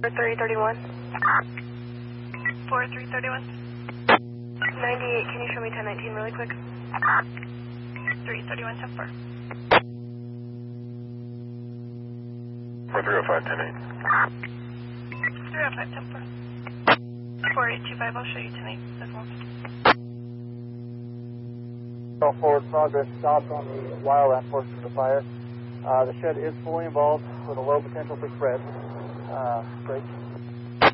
4331. 4331. 98, can you show me 1019 really quick? 331, 10-4. 4305, 10-8. 305, 10-4. 4825, I'll show you 10-8 as well. Forward progress stopped on the wire wrap portion of the fire. The shed is fully involved with a low potential for spread. Break.